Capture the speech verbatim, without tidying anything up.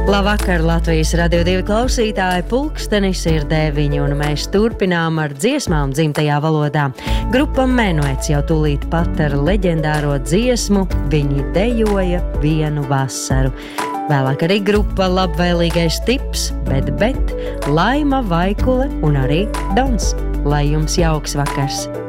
Labvakar, Latvijas Radio divi klausītāji, pulkstenis ir deviņi, un mēs turpinām ar dziesmām dzimtajā valodā. Grupa Menuets jau tūlīt pat ar leģendāro dziesmu Viņi dejoja vienu vasaru. Vēlāk arī grupa Labvēlīgais tips, bet, bet, Laima, Vaikule un arī Dons. Lai jums jauks vakars!